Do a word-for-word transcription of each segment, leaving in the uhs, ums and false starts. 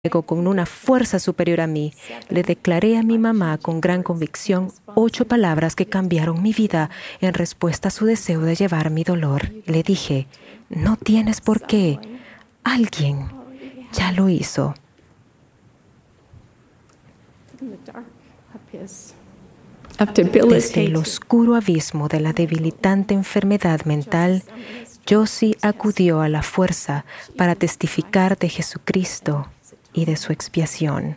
Luego, con una fuerza superior a mí, le declaré a mi mamá con gran convicción ocho palabras que cambiaron mi vida en respuesta a su deseo de llevar mi dolor. Le dije, no tienes por qué. Alguien ya lo hizo. Desde el oscuro abismo de la debilitante enfermedad mental, Josie acudió a la fuerza para testificar de Jesucristo y de su expiación.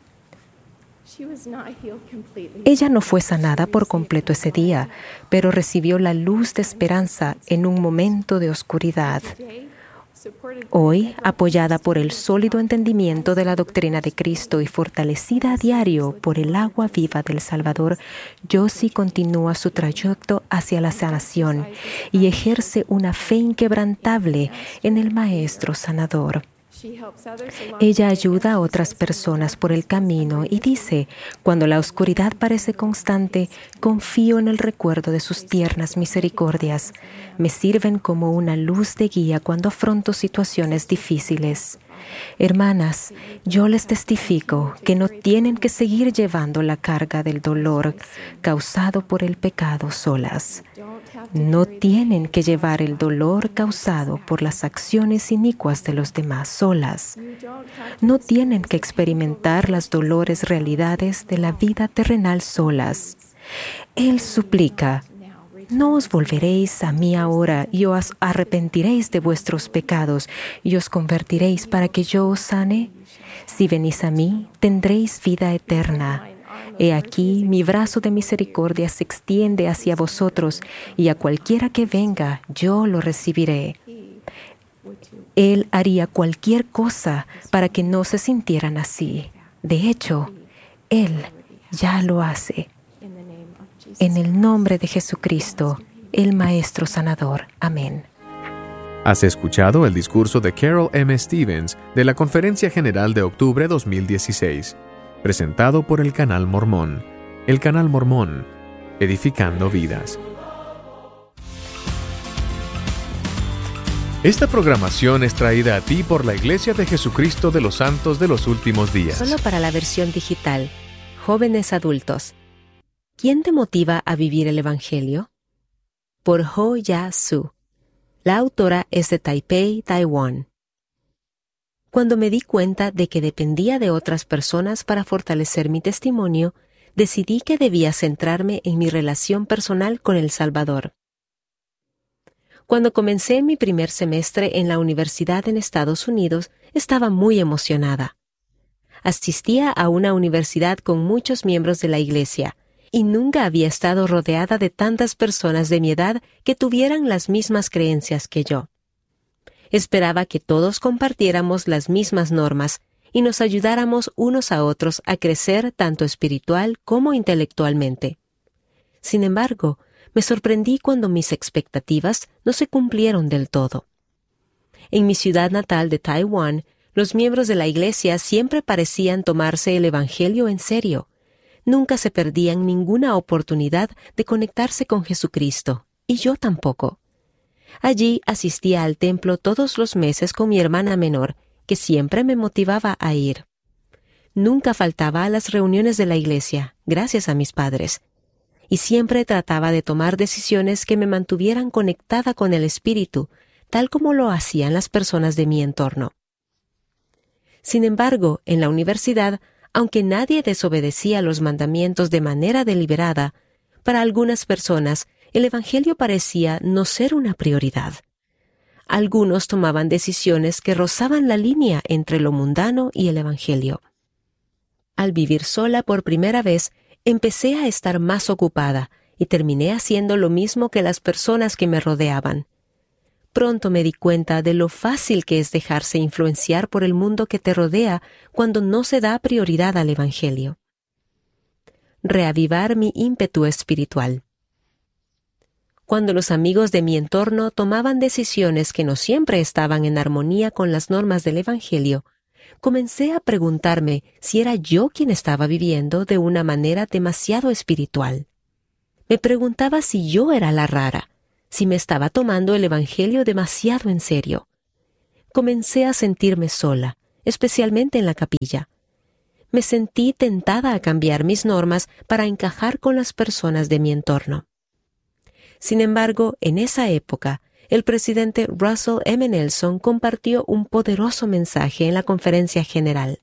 Ella no fue sanada por completo ese día, pero recibió la luz de esperanza en un momento de oscuridad. Hoy, apoyada por el sólido entendimiento de la doctrina de Cristo y fortalecida a diario por el agua viva del Salvador, Josie continúa su trayecto hacia la sanación y ejerce una fe inquebrantable en el Maestro Sanador. Ella ayuda a otras personas por el camino y dice, cuando la oscuridad parece constante, confío en el recuerdo de sus tiernas misericordias. Me sirven como una luz de guía cuando afronto situaciones difíciles. Hermanas, yo les testifico que no tienen que seguir llevando la carga del dolor causado por el pecado solas. No tienen que llevar el dolor causado por las acciones inicuas de los demás solas. No tienen que experimentar las dolores realidades de la vida terrenal solas. Él suplica, no os volveréis a mí ahora y os arrepentiréis de vuestros pecados y os convertiréis para que yo os sane. Si venís a mí, tendréis vida eterna. He aquí, mi brazo de misericordia se extiende hacia vosotros, y a cualquiera que venga, yo lo recibiré. Él haría cualquier cosa para que no se sintieran así. De hecho, Él ya lo hace. En el nombre de Jesucristo, el Maestro Sanador. Amén. Has escuchado el discurso de Carol M. Stevens de la Conferencia General de octubre dos mil dieciséis. Presentado por el Canal Mormón. El Canal Mormón, edificando vidas. Esta programación es traída a ti por la Iglesia de Jesucristo de los Santos de los Últimos Días. Solo para la versión digital. Jóvenes adultos. ¿Quién te motiva a vivir el Evangelio? Por Ho Ya Su. La autora es de Taipei, Taiwán. Cuando me di cuenta de que dependía de otras personas para fortalecer mi testimonio, decidí que debía centrarme en mi relación personal con el Salvador. Cuando comencé mi primer semestre en la universidad en Estados Unidos, estaba muy emocionada. Asistía a una universidad con muchos miembros de la iglesia, y nunca había estado rodeada de tantas personas de mi edad que tuvieran las mismas creencias que yo. Esperaba que todos compartiéramos las mismas normas y nos ayudáramos unos a otros a crecer tanto espiritual como intelectualmente. Sin embargo, me sorprendí cuando mis expectativas no se cumplieron del todo. En mi ciudad natal de Taiwán, los miembros de la iglesia siempre parecían tomarse el Evangelio en serio. Nunca se perdían ninguna oportunidad de conectarse con Jesucristo, y yo tampoco. Allí asistía al templo todos los meses con mi hermana menor, que siempre me motivaba a ir. Nunca faltaba a las reuniones de la iglesia, gracias a mis padres, y siempre trataba de tomar decisiones que me mantuvieran conectada con el Espíritu, tal como lo hacían las personas de mi entorno. Sin embargo, en la universidad, aunque nadie desobedecía los mandamientos de manera deliberada, para algunas personas el Evangelio parecía no ser una prioridad. Algunos tomaban decisiones que rozaban la línea entre lo mundano y el Evangelio. Al vivir sola por primera vez, empecé a estar más ocupada y terminé haciendo lo mismo que las personas que me rodeaban. Pronto me di cuenta de lo fácil que es dejarse influenciar por el mundo que te rodea cuando no se da prioridad al Evangelio. Reavivar mi ímpetu espiritual. Cuando los amigos de mi entorno tomaban decisiones que no siempre estaban en armonía con las normas del Evangelio, comencé a preguntarme si era yo quien estaba viviendo de una manera demasiado espiritual. Me preguntaba si yo era la rara, si me estaba tomando el Evangelio demasiado en serio. Comencé a sentirme sola, especialmente en la capilla. Me sentí tentada a cambiar mis normas para encajar con las personas de mi entorno. Sin embargo, en esa época, el presidente Russell M. Nelson compartió un poderoso mensaje en la conferencia general.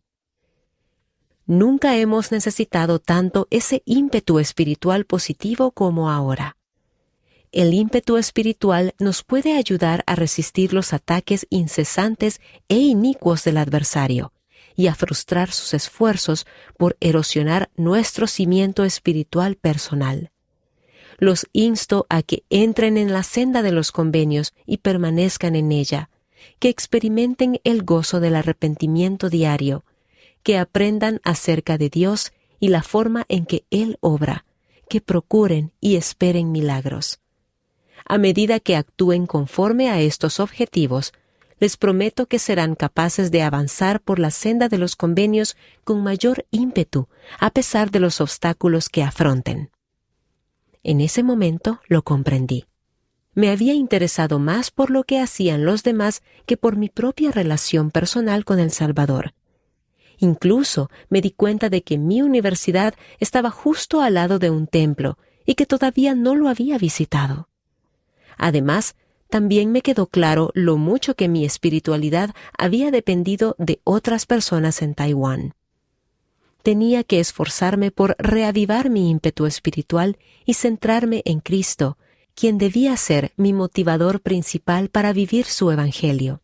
Nunca hemos necesitado tanto ese ímpetu espiritual positivo como ahora. El ímpetu espiritual nos puede ayudar a resistir los ataques incesantes e inicuos del adversario y a frustrar sus esfuerzos por erosionar nuestro cimiento espiritual personal. Los insto a que entren en la senda de los convenios y permanezcan en ella, que experimenten el gozo del arrepentimiento diario, que aprendan acerca de Dios y la forma en que Él obra, que procuren y esperen milagros. A medida que actúen conforme a estos objetivos, les prometo que serán capaces de avanzar por la senda de los convenios con mayor ímpetu, a pesar de los obstáculos que afronten. En ese momento lo comprendí. Me había interesado más por lo que hacían los demás que por mi propia relación personal con el Salvador. Incluso me di cuenta de que mi universidad estaba justo al lado de un templo y que todavía no lo había visitado. Además, también me quedó claro lo mucho que mi espiritualidad había dependido de otras personas en Taiwán. Tenía que esforzarme por reavivar mi ímpetu espiritual y centrarme en Cristo, quien debía ser mi motivador principal para vivir su evangelio.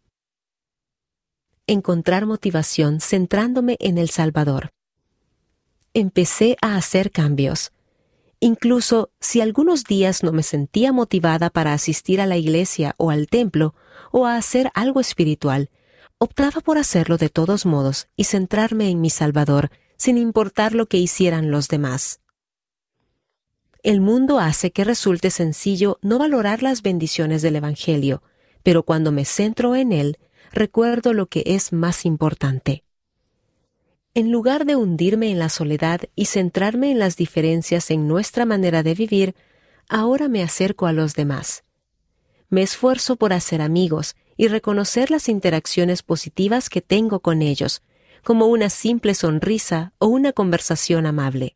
Encontrar motivación centrándome en el Salvador. Empecé a hacer cambios. Incluso si algunos días no me sentía motivada para asistir a la iglesia o al templo o a hacer algo espiritual, optaba por hacerlo de todos modos y centrarme en mi Salvador, sin importar lo que hicieran los demás. El mundo hace que resulte sencillo no valorar las bendiciones del Evangelio, pero cuando me centro en él, recuerdo lo que es más importante. En lugar de hundirme en la soledad y centrarme en las diferencias en nuestra manera de vivir, ahora me acerco a los demás. Me esfuerzo por hacer amigos y reconocer las interacciones positivas que tengo con ellos, como una simple sonrisa o una conversación amable.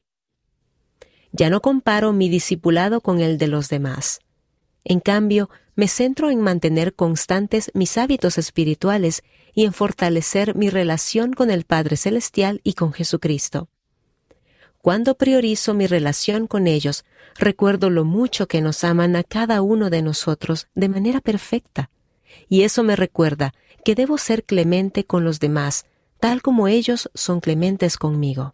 Ya no comparo mi discipulado con el de los demás. En cambio, me centro en mantener constantes mis hábitos espirituales y en fortalecer mi relación con el Padre Celestial y con Jesucristo. Cuando priorizo mi relación con ellos, recuerdo lo mucho que nos aman a cada uno de nosotros de manera perfecta, y eso me recuerda que debo ser clemente con los demás, tal como ellos son clementes conmigo.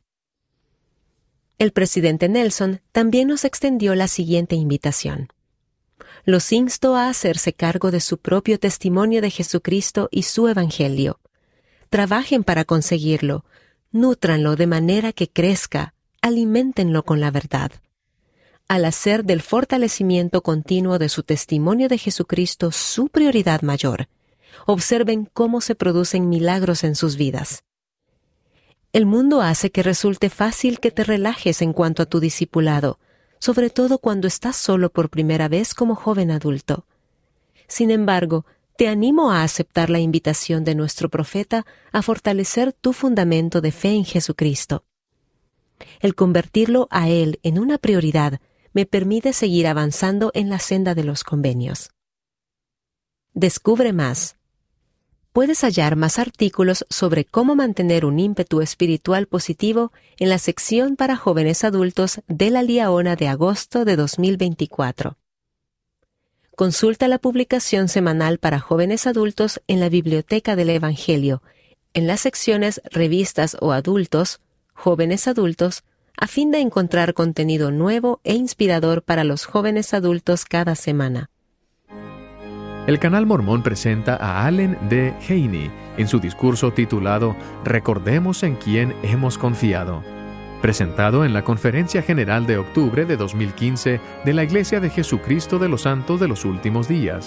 El presidente Nelson también nos extendió la siguiente invitación. Los insto a hacerse cargo de su propio testimonio de Jesucristo y su Evangelio. Trabajen para conseguirlo, nútranlo de manera que crezca, aliméntenlo con la verdad. Al hacer del fortalecimiento continuo de su testimonio de Jesucristo su prioridad mayor, observen cómo se producen milagros en sus vidas. El mundo hace que resulte fácil que te relajes en cuanto a tu discipulado, sobre todo cuando estás solo por primera vez como joven adulto. Sin embargo, te animo a aceptar la invitación de nuestro profeta a fortalecer tu fundamento de fe en Jesucristo. El convertirlo a Él en una prioridad me permite seguir avanzando en la senda de los convenios. Descubre más. Puedes hallar más artículos sobre cómo mantener un ímpetu espiritual positivo en la sección para jóvenes adultos de La Liaona de agosto de dos mil veinticuatro. Consulta la publicación semanal para jóvenes adultos en la Biblioteca del Evangelio, en las secciones Revistas o Adultos, Jóvenes Adultos, a fin de encontrar contenido nuevo e inspirador para los jóvenes adultos cada semana. El Canal Mormón presenta a Allen D. Haney en su discurso titulado Recordemos en quién hemos confiado, presentado en la Conferencia General de octubre de dos mil quince de la Iglesia de Jesucristo de los Santos de los Últimos Días.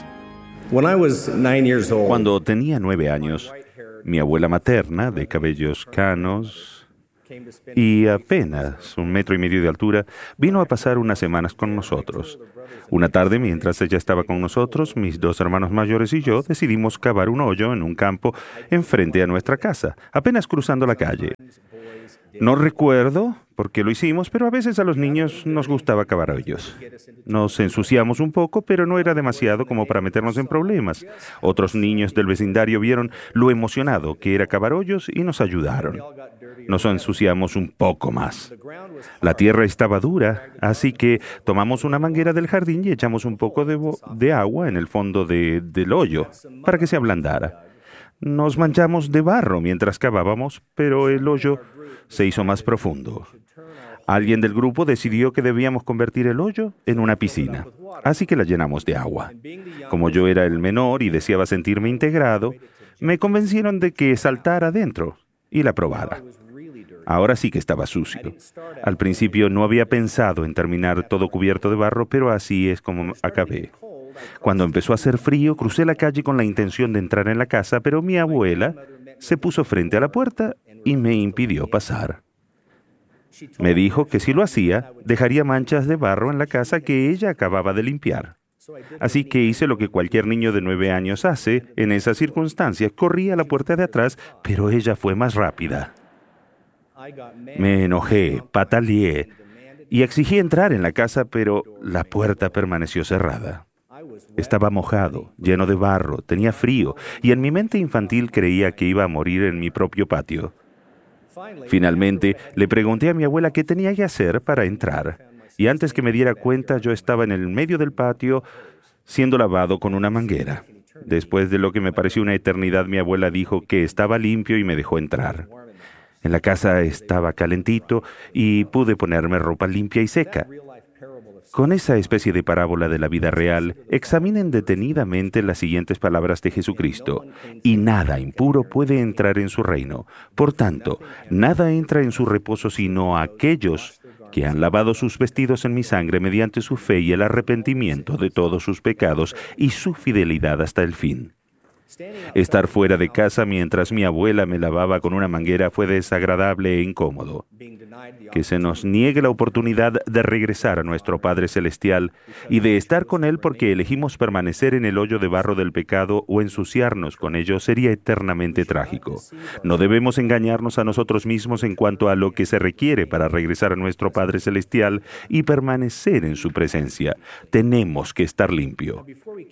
Cuando tenía nueve años, mi abuela materna, de cabellos canos, y apenas un metro y medio de altura, vino a pasar unas semanas con nosotros. Una tarde, mientras ella estaba con nosotros, mis dos hermanos mayores y yo decidimos cavar un hoyo en un campo enfrente a nuestra casa, apenas cruzando la calle. No recuerdo por qué lo hicimos, pero a veces a los niños nos gustaba cavar hoyos. Nos ensuciamos un poco, pero no era demasiado como para meternos en problemas. Otros niños del vecindario vieron lo emocionado que era cavar hoyos y nos ayudaron. Nos ensuciamos un poco más. La tierra estaba dura, así que tomamos una manguera del jardín y echamos un poco de, de agua en el fondo de, del hoyo para que se ablandara. Nos manchamos de barro mientras cavábamos, pero el hoyo se hizo más profundo. Alguien del grupo decidió que debíamos convertir el hoyo en una piscina, así que la llenamos de agua. Como yo era el menor y deseaba sentirme integrado, me convencieron de que saltara adentro y la probara. Ahora sí que estaba sucio. Al principio no había pensado en terminar todo cubierto de barro, pero así es como acabé. Cuando empezó a hacer frío, crucé la calle con la intención de entrar en la casa, pero mi abuela se puso frente a la puerta y me impidió pasar. Me dijo que si lo hacía, dejaría manchas de barro en la casa que ella acababa de limpiar. Así que hice lo que cualquier niño de nueve años hace en esas circunstancias. Corrí a la puerta de atrás, pero ella fue más rápida. Me enojé, pataleé y exigí entrar en la casa, pero la puerta permaneció cerrada. Estaba mojado, lleno de barro, tenía frío, y en mi mente infantil creía que iba a morir en mi propio patio. Finalmente, le pregunté a mi abuela qué tenía que hacer para entrar, y antes que me diera cuenta, yo estaba en el medio del patio siendo lavado con una manguera. Después de lo que me pareció una eternidad, mi abuela dijo que estaba limpio y me dejó entrar. En la casa estaba calentito y pude ponerme ropa limpia y seca. Con esa especie de parábola de la vida real, examinen detenidamente las siguientes palabras de Jesucristo. Y nada impuro puede entrar en su reino. Por tanto, nada entra en su reposo sino aquellos que han lavado sus vestidos en mi sangre mediante su fe y el arrepentimiento de todos sus pecados y su fidelidad hasta el fin. Estar fuera de casa mientras mi abuela me lavaba con una manguera fue desagradable e incómodo. Que se nos niegue la oportunidad de regresar a nuestro Padre Celestial y de estar con Él porque elegimos permanecer en el hoyo de barro del pecado o ensuciarnos con ello sería eternamente trágico. No debemos engañarnos a nosotros mismos en cuanto a lo que se requiere para regresar a nuestro Padre Celestial y permanecer en su presencia. Tenemos que estar limpio.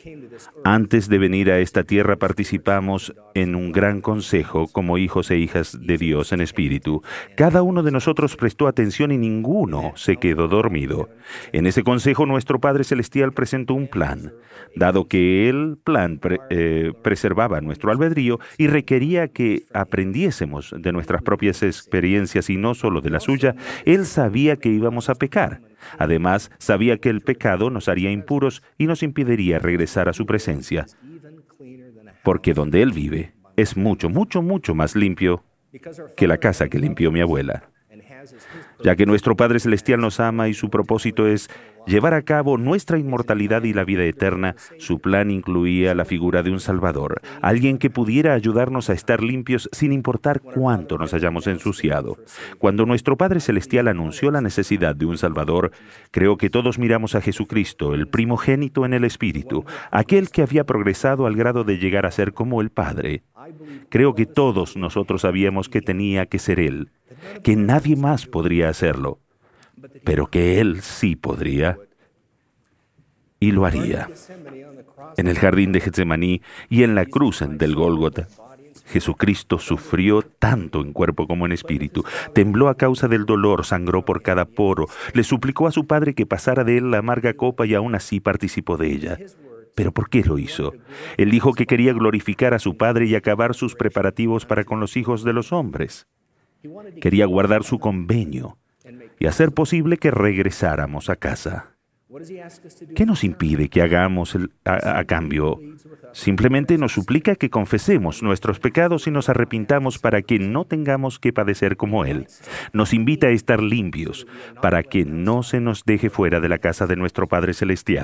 Antes de venir a esta tierra participamos en un gran consejo como hijos e hijas de Dios en espíritu. Cada uno de nosotros prestó atención y ninguno se quedó dormido. En ese consejo nuestro Padre Celestial presentó un plan. Dado que el plan pre- eh, preservaba nuestro albedrío y requería que aprendiésemos de nuestras propias experiencias y no solo de la suya, Él sabía que íbamos a pecar. Además, sabía que el pecado nos haría impuros y nos impediría regresar a su presencia. Porque donde Él vive es mucho, mucho, mucho más limpio que la casa que limpió mi abuela. Ya que nuestro Padre Celestial nos ama y su propósito es llevar a cabo nuestra inmortalidad y la vida eterna, su plan incluía la figura de un Salvador, alguien que pudiera ayudarnos a estar limpios sin importar cuánto nos hayamos ensuciado. Cuando nuestro Padre Celestial anunció la necesidad de un Salvador, creo que todos miramos a Jesucristo, el primogénito en el Espíritu, aquel que había progresado al grado de llegar a ser como el Padre. Creo que todos nosotros sabíamos que tenía que ser Él, que nadie más podría hacerlo, pero que Él sí podría y lo haría. En el jardín de Getsemaní y en la cruz del Gólgota, Jesucristo sufrió tanto en cuerpo como en espíritu. Tembló a causa del dolor, sangró por cada poro, le suplicó a su Padre que pasara de él la amarga copa y aún así participó de ella. ¿Pero por qué lo hizo? Él dijo que quería glorificar a su Padre y acabar sus preparativos para con los hijos de los hombres. Quería guardar su convenio y hacer posible que regresáramos a casa. ¿Qué nos impide que hagamos el, a, a cambio? Simplemente nos suplica que confesemos nuestros pecados y nos arrepintamos para que no tengamos que padecer como Él. Nos invita a estar limpios para que no se nos deje fuera de la casa de nuestro Padre Celestial.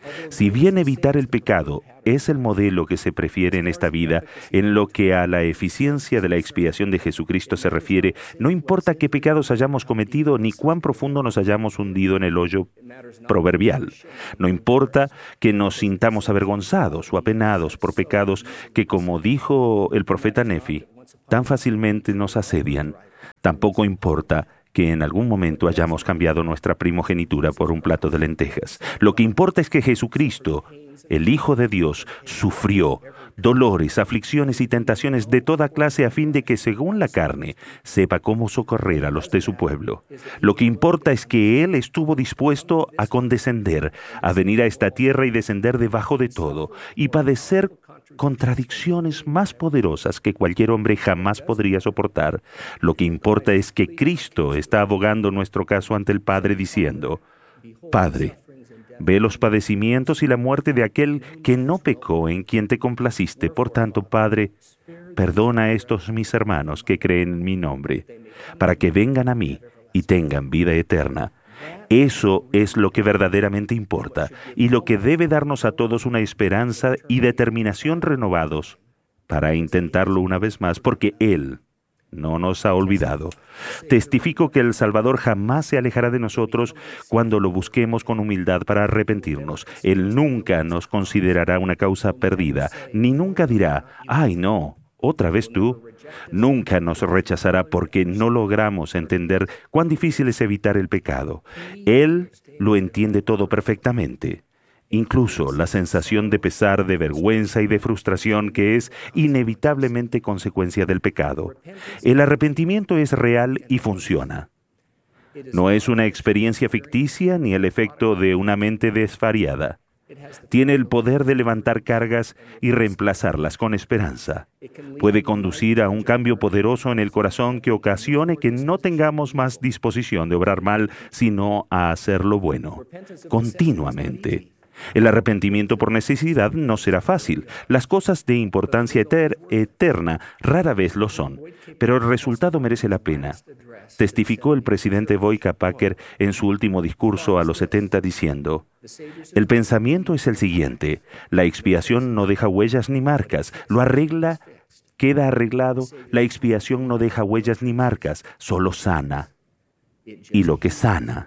Si bien evitar el pecado es el modelo que se prefiere en esta vida, en lo que a la eficiencia de la expiación de Jesucristo se refiere, no importa qué pecados hayamos cometido ni cuán profundo nos hayamos hundido en el hoyo proverbial. No importa que nos sintamos avergonzados o apenados por pecados que, como dijo el profeta Nefi, tan fácilmente nos asedian. Tampoco importa que en algún momento hayamos cambiado nuestra primogenitura por un plato de lentejas. Lo que importa es que Jesucristo, el Hijo de Dios, sufrió dolores, aflicciones y tentaciones de toda clase a fin de que, según la carne, sepa cómo socorrer a los de su pueblo. Lo que importa es que Él estuvo dispuesto a condescender, a venir a esta tierra y descender debajo de todo, y padecer contradicciones más poderosas que cualquier hombre jamás podría soportar. Lo que importa es que Cristo está abogando nuestro caso ante el Padre diciendo: Padre, ve los padecimientos y la muerte de aquel que no pecó, en quien te complaciste. Por tanto, Padre, perdona a estos mis hermanos que creen en mi nombre, para que vengan a mí y tengan vida eterna. Eso es lo que verdaderamente importa y lo que debe darnos a todos una esperanza y determinación renovados para intentarlo una vez más, porque Él no nos ha olvidado. Testifico que el Salvador jamás se alejará de nosotros cuando lo busquemos con humildad para arrepentirnos. Él nunca nos considerará una causa perdida, ni nunca dirá: ¡ay, no! ¿Otra vez tú? Nunca nos rechazará porque no logramos entender cuán difícil es evitar el pecado. Él lo entiende todo perfectamente, incluso la sensación de pesar, de vergüenza y de frustración que es inevitablemente consecuencia del pecado. El arrepentimiento es real y funciona. No es una experiencia ficticia ni el efecto de una mente desvariada. Tiene el poder de levantar cargas y reemplazarlas con esperanza. Puede conducir a un cambio poderoso en el corazón que ocasione que no tengamos más disposición de obrar mal, sino a hacer lo bueno, continuamente. El arrepentimiento por necesidad no será fácil. Las cosas de importancia eter- eterna rara vez lo son, pero el resultado merece la pena. Testificó el presidente Boyka Packer en su último discurso a los setenta diciendo: el pensamiento es el siguiente: la expiación no deja huellas ni marcas, lo arregla, queda arreglado, la expiación no deja huellas ni marcas, solo sana. Y lo que sana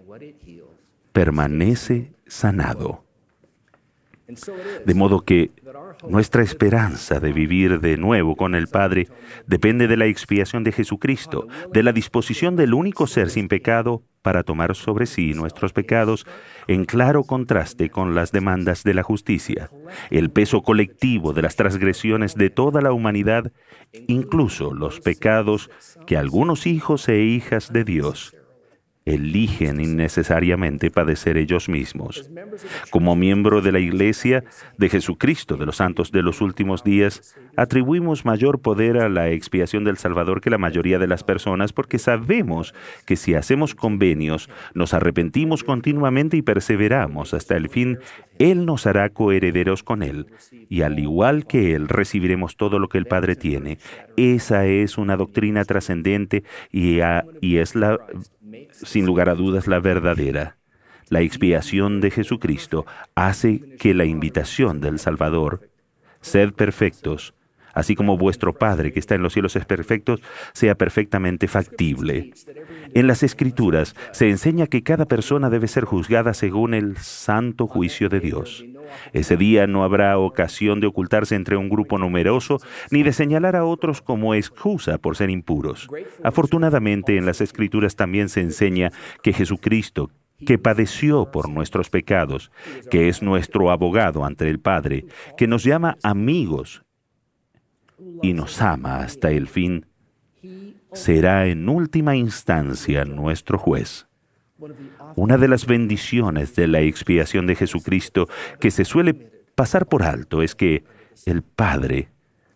permanece sanado. De modo que nuestra esperanza de vivir de nuevo con el Padre depende de la expiación de Jesucristo, de la disposición del único ser sin pecado para tomar sobre sí nuestros pecados, en claro contraste con las demandas de la justicia, el peso colectivo de las transgresiones de toda la humanidad, incluso los pecados que algunos hijos e hijas de Dios eligen innecesariamente padecer ellos mismos. Como miembro de la Iglesia de Jesucristo de los Santos de los Últimos Días, atribuimos mayor poder a la expiación del Salvador que la mayoría de las personas porque sabemos que si hacemos convenios, nos arrepentimos continuamente y perseveramos hasta el fin, Él nos hará coherederos con Él, y al igual que Él recibiremos todo lo que el Padre tiene. Esa es una doctrina trascendente y, a, y es la sin lugar a dudas, la verdadera. La expiación de Jesucristo hace que la invitación del Salvador, sed perfectos, así como vuestro Padre que está en los cielos es perfecto, sea perfectamente factible. En las Escrituras se enseña que cada persona debe ser juzgada según el santo juicio de Dios. Ese día no habrá ocasión de ocultarse entre un grupo numeroso ni de señalar a otros como excusa por ser impuros. Afortunadamente, en las Escrituras también se enseña que Jesucristo, que padeció por nuestros pecados, que es nuestro abogado ante el Padre, que nos llama amigos y nos ama hasta el fin, será en última instancia nuestro juez. Una de las bendiciones de la expiación de Jesucristo que se suele pasar por alto es que el Padre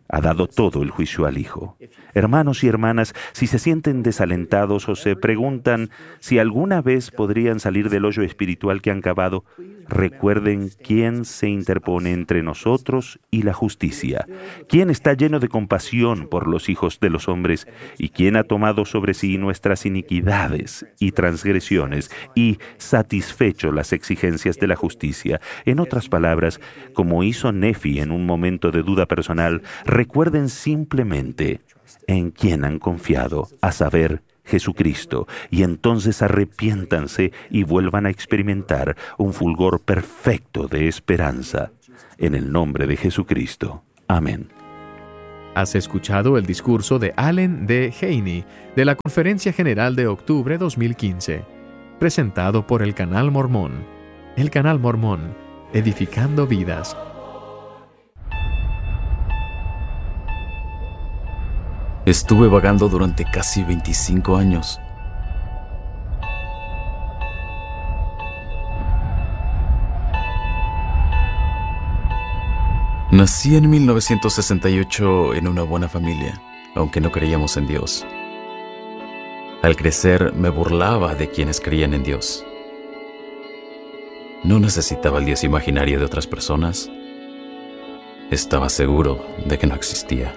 Ha dado todo el juicio al Hijo. Hermanos y hermanas, si se sienten desalentados o se preguntan si alguna vez podrían salir del hoyo espiritual que han cavado, recuerden quién se interpone entre nosotros y la justicia, quién está lleno de compasión por los hijos de los hombres y quién ha tomado sobre sí nuestras iniquidades y transgresiones y satisfecho las exigencias de la justicia. En otras palabras, como hizo Nefi en un momento de duda personal, recuerden simplemente en quién han confiado, a saber, Jesucristo, y entonces arrepiéntanse y vuelvan a experimentar un fulgor perfecto de esperanza. En el nombre de Jesucristo. Amén. Has escuchado el discurso de Allen D. Haney de la Conferencia General de Octubre dos mil quince, presentado por el Canal Mormón. El Canal Mormón, edificando vidas. Estuve vagando durante casi veinticinco años. Nací en mil novecientos sesenta y ocho en una buena familia, aunque no creíamos en Dios. Al crecer me burlaba de quienes creían en Dios. No necesitaba el Dios imaginario de otras personas. Estaba seguro de que no existía.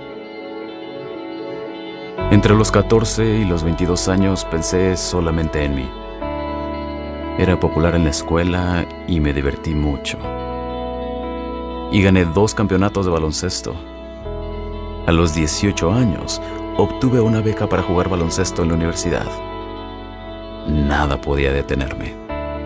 Entre los catorce y los veintidós años pensé solamente en mí. Era popular en la escuela y me divertí mucho. Y gané dos campeonatos de baloncesto. A los dieciocho años, obtuve una beca para jugar baloncesto en la universidad. Nada podía detenerme.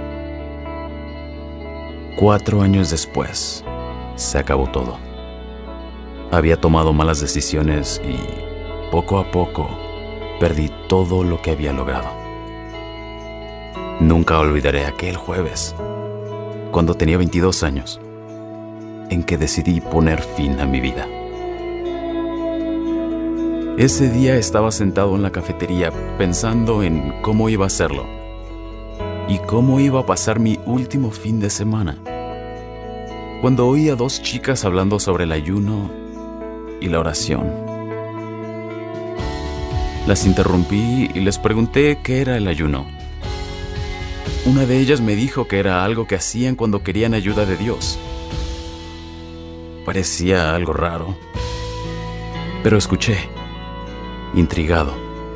Cuatro años después, se acabó todo. Había tomado malas decisiones y, poco a poco, perdí todo lo que había logrado. Nunca olvidaré aquel jueves, cuando tenía veintidós años, en que decidí poner fin a mi vida. Ese día estaba sentado en la cafetería pensando en cómo iba a hacerlo y cómo iba a pasar mi último fin de semana, cuando oí a dos chicas hablando sobre el ayuno y la oración. Las interrumpí y les pregunté qué era el ayuno. Una de ellas me dijo que era algo que hacían cuando querían ayuda de Dios. Parecía algo raro, pero escuché, intrigado.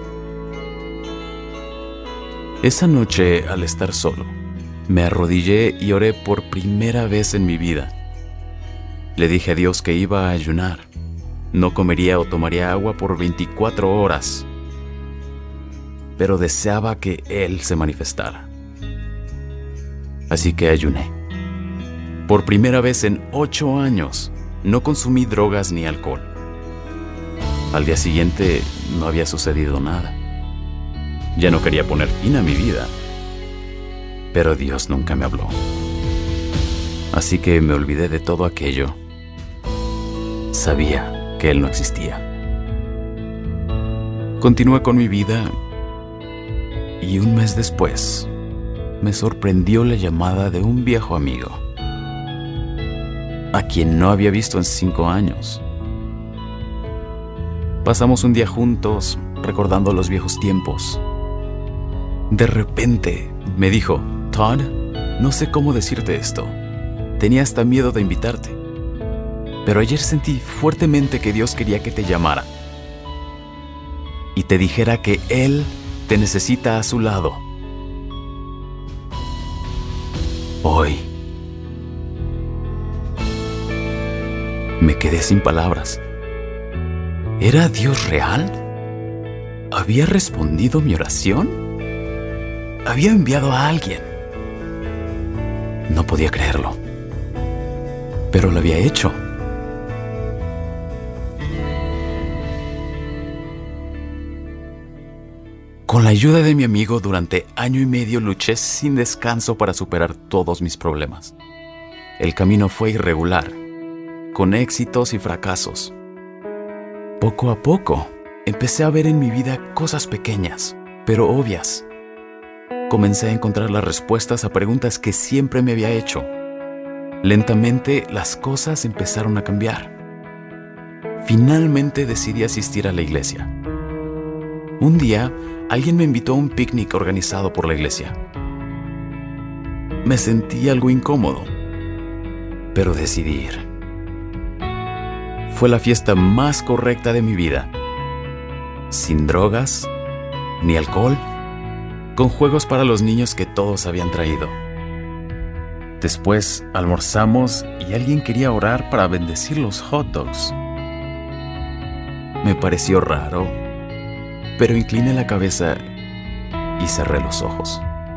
Esa noche, al estar solo, me arrodillé y oré por primera vez en mi vida. Le dije a Dios que iba a ayunar. No comería o tomaría agua por veinticuatro horas, pero deseaba que Él se manifestara. Así que ayuné. Por primera vez en ocho años, no consumí drogas ni alcohol. Al día siguiente no había sucedido nada. Ya no quería poner fin a mi vida, pero Dios nunca me habló. Así que me olvidé de todo aquello. Sabía que Él no existía. Continué con mi vida y un mes después me sorprendió la llamada de un viejo amigo, a quien no había visto en cinco años. Pasamos un día juntos recordando los viejos tiempos. De repente me dijo: Todd, no sé cómo decirte esto. Tenía hasta miedo de invitarte, pero ayer sentí fuertemente que Dios quería que te llamara y te dijera que Él te necesita a su lado. Hoy. Me quedé sin palabras. ¿Era Dios real? ¿Había respondido mi oración? ¿Había enviado a alguien? No podía creerlo, pero lo había hecho. Con la ayuda de mi amigo, durante año y medio luché sin descanso para superar todos mis problemas. El camino fue irregular, con éxitos y fracasos. Poco a poco, empecé a ver en mi vida cosas pequeñas, pero obvias. Comencé a encontrar las respuestas a preguntas que siempre me había hecho. Lentamente, las cosas empezaron a cambiar. finalmente decidí asistir a la iglesia. Un día, alguien me invitó a un picnic organizado por la iglesia. Me sentí algo incómodo, pero decidí ir. Fue la fiesta más correcta de mi vida. Sin drogas, ni alcohol, con juegos para los niños que todos habían traído. Después almorzamos y alguien quería orar para bendecir los hot dogs. Me pareció raro, pero incliné la cabeza y cerré los ojos.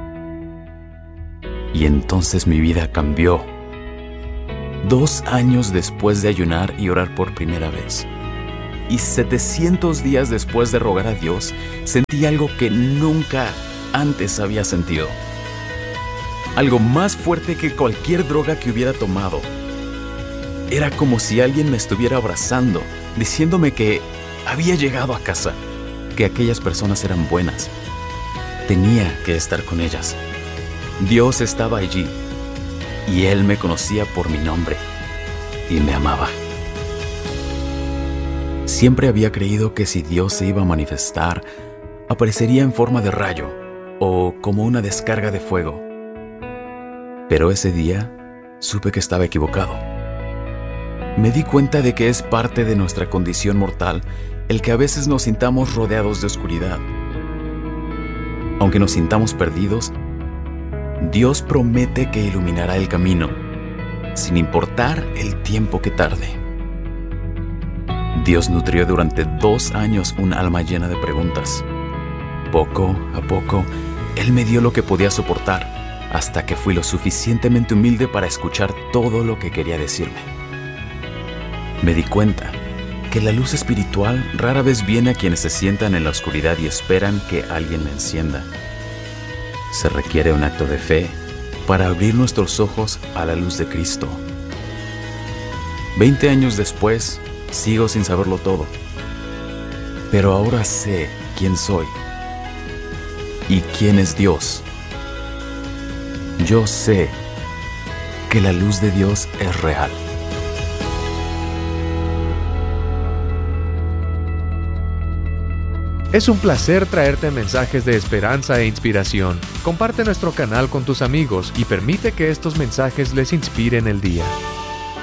Y entonces mi vida cambió. Dos años después de ayunar y orar por primera vez, y setecientos días después de rogar a Dios, sentí algo que nunca antes había sentido. Algo más fuerte que cualquier droga que hubiera tomado. Era como si alguien me estuviera abrazando, diciéndome que había llegado a casa, que aquellas personas eran buenas. Tenía que estar con ellas. Dios estaba allí, y Él me conocía por mi nombre, y me amaba. Siempre había creído que si Dios se iba a manifestar, aparecería en forma de rayo, o como una descarga de fuego. Pero ese día, supe que estaba equivocado. Me di cuenta de que es parte de nuestra condición mortal el que a veces nos sintamos rodeados de oscuridad. Aunque nos sintamos perdidos, Dios promete que iluminará el camino, sin importar el tiempo que tarde. Dios nutrió durante dos años un alma llena de preguntas. Poco a poco, Él me dio lo que podía soportar, hasta que fui lo suficientemente humilde para escuchar todo lo que quería decirme. Me di cuenta que la luz espiritual rara vez viene a quienes se sientan en la oscuridad y esperan que alguien la encienda. Se requiere un acto de fe para abrir nuestros ojos a la luz de Cristo. Veinte años después, sigo sin saberlo todo. Pero ahora sé quién soy y quién es Dios. Yo sé que la luz de Dios es real. Es un placer traerte mensajes de esperanza e inspiración. Comparte nuestro canal con tus amigos y permite que estos mensajes les inspiren el día.